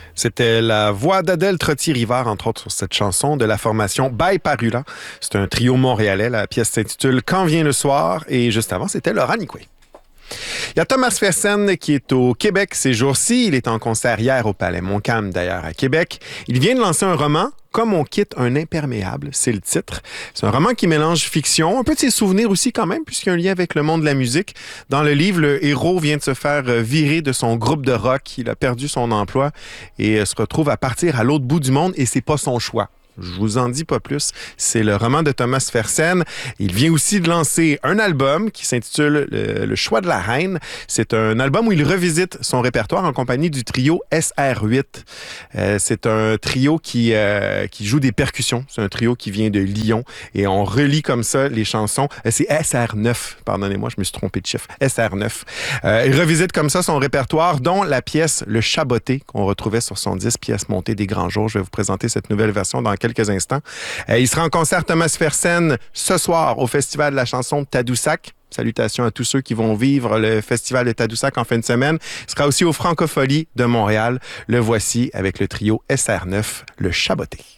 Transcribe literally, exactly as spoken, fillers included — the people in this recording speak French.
C'était la voix d'Adèle Trottier-Rivard, entre autres, sur cette chanson de la formation By Parula. C'est un trio montréalais. La pièce s'intitule « Quand vient le soir » et juste avant, c'était Laura Nicoué. Il y a Thomas Fersen qui est au Québec ces jours-ci. Il est en concert hier au Palais Montcalm, d'ailleurs, à Québec. Il vient de lancer un roman, « Comme on quitte un imperméable », c'est le titre. C'est un roman qui mélange fiction, un peu de ses souvenirs aussi quand même, puisqu'il y a un lien avec le monde de la musique. Dans le livre, le héros vient de se faire virer de son groupe de rock. Il a perdu son emploi et se retrouve à partir à l'autre bout du monde et c'est pas son choix. Je vous en dis pas plus. C'est le roman de Thomas Fersen. Il vient aussi de lancer un album qui s'intitule Le, Le choix de la reine. C'est un album où il revisite son répertoire en compagnie du trio S R huit. Euh, c'est un trio qui, euh, qui joue des percussions. C'est un trio qui vient de Lyon et on relie comme ça les chansons. Euh, c'est S R neuf, pardonnez-moi, je me suis trompé de chiffre. S R neuf. Euh, il revisite comme ça son répertoire, dont la pièce Le Chaboté qu'on retrouvait sur son disque Pièce montée des grands jours. Je vais vous présenter cette nouvelle version dans quelques quelques instants. Euh, il sera en concert, Thomas Fersen, ce soir au Festival de la chanson de Tadoussac. Salutations à tous ceux qui vont vivre le Festival de Tadoussac en fin de semaine. Il sera aussi au Francophonie de Montréal. Le voici avec le trio S R neuf, Le Chaboté.